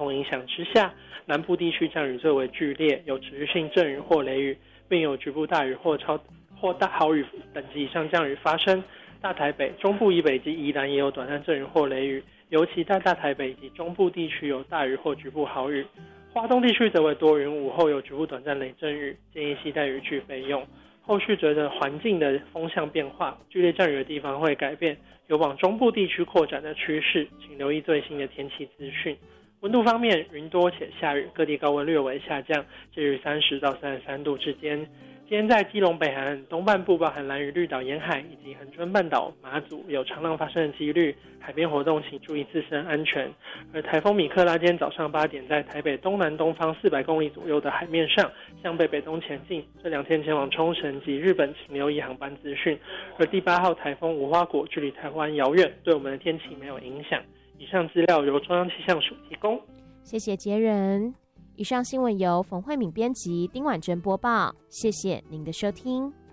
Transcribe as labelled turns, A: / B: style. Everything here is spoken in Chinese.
A: 风影响之下，南部地区降雨最为剧烈，有持续性阵雨或雷雨，并有局部大雨或大豪雨等级以上降雨发生。大台北、中部以北及宜兰也有短暂阵雨或雷雨，尤其在大台北以及中部地区有大雨或局部豪雨。花东地区则为多云，午后有局部短暂雷阵雨，建议携带雨具备用。后续随着环境的风向变化，剧烈降雨的地方会改变，有往中部地区扩展的趋势，请留意最新的天气资讯。温度方面，云多且下雨，各地高温略微下降，介于30到33度之间。今天在基隆北海岸东半部，包含兰屿、绿岛沿海以及恒春半岛、马祖有长浪发生的几率，海边活动请注意自身安全。而台风米克拉今天早上8点在台北东南东方400公里左右的海面上向北北东前进，这2天前往冲绳及日本请留意航班资讯。而第8号台风无花果距离台湾遥远，对我们的天气没有影响。以上资料由中央气象署提供。
B: 谢谢杰人。以上新闻由冯慧敏编辑，丁婉珍播报。谢谢您的收听。